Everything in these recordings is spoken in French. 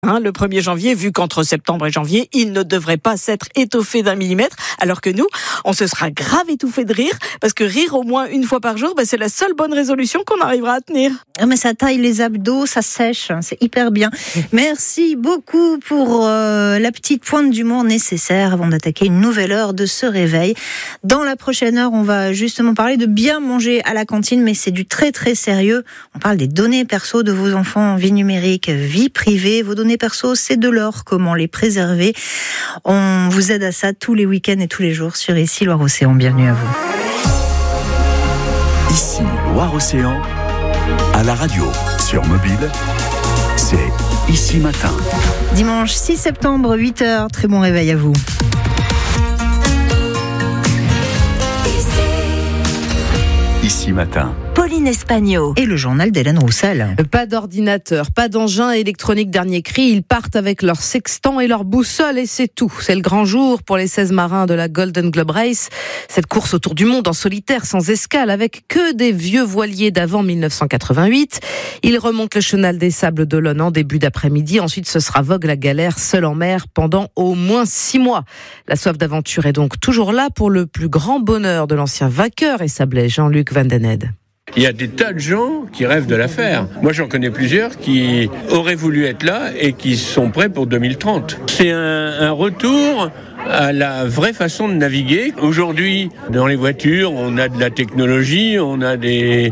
Le 1er janvier, vu qu'entre septembre et janvier, il ne devrait pas s'être étoffé d'1 millimètre, alors que nous, on se sera grave étouffé de rire, parce que rire au moins une fois par jour, c'est la seule bonne résolution qu'on arrivera à tenir. Mais ça taille les abdos, ça sèche, c'est hyper bien. Merci beaucoup pour la petite pointe d'humour nécessaire avant d'attaquer une nouvelle heure de ce réveil. Dans la prochaine heure, on va justement parler de bien manger à la cantine, mais c'est du très très sérieux. On parle des données perso de vos enfants, vie numérique, vie privée, vos données perso, c'est de l'or, comment les préserver. On vous aide à ça tous les week-ends et tous les jours sur Ici Loire-Océan. Bienvenue à vous. Ici Loire-Océan, à la radio, sur mobile, c'est Ici Matin. Dimanche 6 septembre, 8h, très bon réveil à vous. Ici Matin. Pauline Espagno. Et le journal d'Hélène Roussel. Pas d'ordinateur, pas d'engin électronique dernier cri. Ils partent avec leur sextant et leur boussole et c'est tout. C'est le grand jour pour les 16 marins de la Golden Globe Race. Cette course autour du monde en solitaire, sans escale, avec que des vieux voiliers d'avant 1988. Ils remontent le chenal des Sables d'Olonne en début d'après-midi. Ensuite, ce sera vogue la galère, seul en mer, pendant au moins 6 mois. La soif d'aventure est donc toujours là pour le plus grand bonheur de l'ancien vainqueur et sablais Jean-Luc Van den Ede. Il y a des tas de gens qui rêvent de la faire. Moi, j'en connais plusieurs qui auraient voulu être là et qui sont prêts pour 2030. C'est un retour à la vraie façon de naviguer. Aujourd'hui, dans les voitures, on a de la technologie, on a des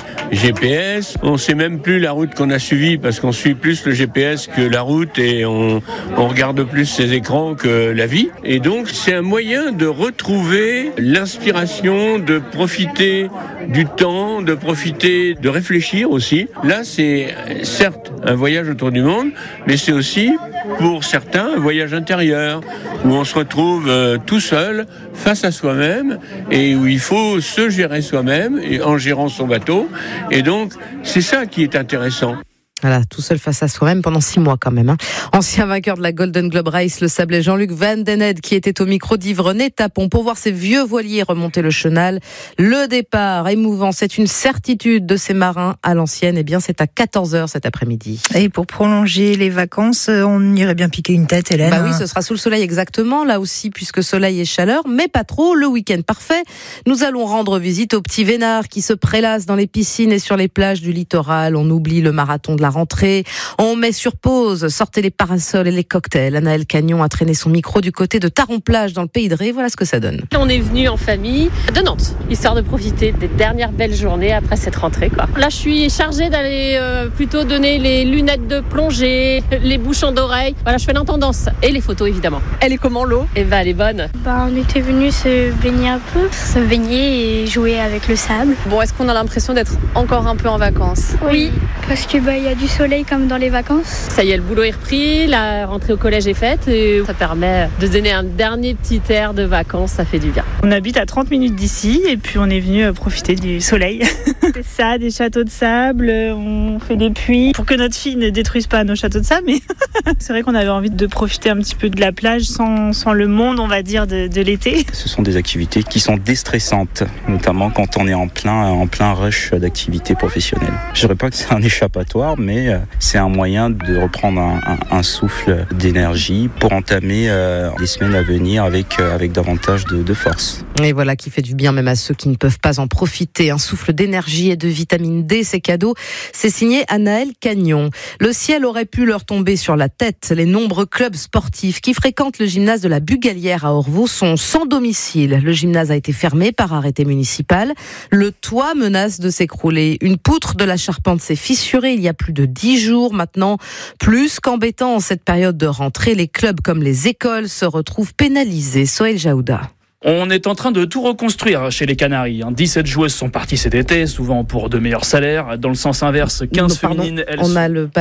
GPS. On sait même plus la route qu'on a suivie parce qu'on suit plus le GPS que la route et on regarde plus ses écrans que la vie. Et donc, c'est un moyen de retrouver l'inspiration, de profiter du temps, de profiter, de réfléchir aussi. Là, c'est certes un voyage autour du monde, mais c'est aussi, pour certains, un voyage intérieur, où on se retrouve tout seul, face à soi-même, et où il faut se gérer soi-même, et en gérant son bateau. Et donc, c'est ça qui est intéressant. Voilà, tout seul face à soi-même pendant 6 mois quand même. Ancien vainqueur de la Golden Globe Race, le sablé Jean-Luc Van den Ede qui était au micro d'Yvrené Tapon pour voir ses vieux voiliers remonter le chenal. Le départ émouvant, c'est une certitude de ces marins à l'ancienne. Eh bien, c'est à 14h cet après-midi. Et pour prolonger les vacances, on irait bien piquer une tête, Hélène. Bah oui, ce sera sous le soleil exactement, là aussi, puisque soleil et chaleur, mais pas trop. Le week-end parfait. Nous allons rendre visite aux petits vénards qui se prélassent dans les piscines et sur les plages du littoral. On oublie le marathon de la rentrée. On met sur pause, sortez les parasols et les cocktails. Anaëlle Cagnon a traîné son micro du côté de Taron-Plage dans le Pays de Ré. Voilà ce que ça donne. On est venu en famille de Nantes, histoire de profiter des dernières belles journées après cette rentrée, quoi. Là, je suis chargée d'aller plutôt donner les lunettes de plongée, les bouchons d'oreilles. Voilà, je fais l'intendance et les photos évidemment. Elle est comment l'eau ? Eh ben, elle est bonne. On était venus se baigner un peu, se baigner et jouer avec le sable. Bon, est-ce qu'on a l'impression d'être encore un peu en vacances ? Oui, parce que il y a du soleil comme dans les vacances. Ça y est, le boulot est repris, la rentrée au collège est faite et ça permet de donner un dernier petit air de vacances, ça fait du bien. On habite à 30 minutes d'ici et puis on est venu profiter du soleil. C'est ça, des châteaux de sable, on fait des puits pour que notre fille ne détruise pas nos châteaux de sable, mais c'est vrai qu'on avait envie de profiter un petit peu de la plage sans le monde, on va dire, de l'été. Ce sont des activités qui sont déstressantes, notamment quand on est en plein rush d'activités professionnelles. Je dirais pas que c'est un échappatoire, mais c'est un moyen de reprendre un souffle d'énergie pour entamer les semaines à venir avec davantage de force. Et voilà qui fait du bien même à ceux qui ne peuvent pas en profiter. Un souffle d'énergie et de vitamine D, c'est cadeau. C'est signé Anaëlle Cagnon. Le ciel aurait pu leur tomber sur la tête. Les nombreux clubs sportifs qui fréquentent le gymnase de la Bugalière à Orvaux sont sans domicile. Le gymnase a été fermé par arrêté municipal. Le toit menace de s'écrouler. Une poutre de la charpente s'est fissurée il y a plus de 10 jours maintenant. Plus qu'embêtant en cette période de rentrée, les clubs comme les écoles se retrouvent pénalisés. Sohail Jaouda. On est en train de tout reconstruire chez les Canaries. 17 joueuses sont parties cet été, souvent pour de meilleurs salaires. Dans le sens inverse, 15 féminines... On a le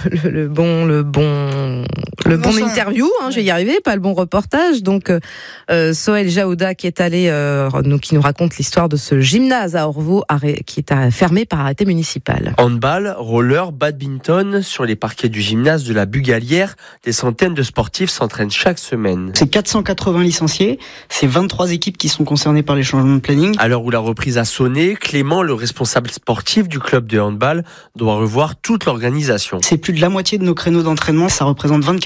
bon interview, je vais y arriver, pas le bon reportage. Donc, Sohail Jaouda qui est allé, qui nous raconte l'histoire de ce gymnase à Orvaux qui est fermé par arrêté municipal. Handball, roller, badminton, sur les parquets du gymnase de la Bugalière, des centaines de sportifs s'entraînent chaque semaine. C'est 480 licenciés, c'est 23 équipes qui sont concernées par les changements de planning. À l'heure où la reprise a sonné, Clément, le responsable sportif du club de handball, doit revoir toute l'organisation. C'est plus de la moitié de nos créneaux d'entraînement, ça représente 24